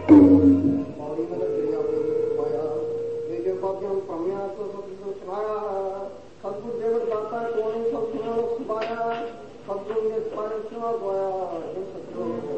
पौड़ी में क्रिया पाया ये जो बातें प्रमेय तो सब सुनाया सदगुरु देव दाता कौन सब सुना सुनाया सदगुरु ने सुना पाया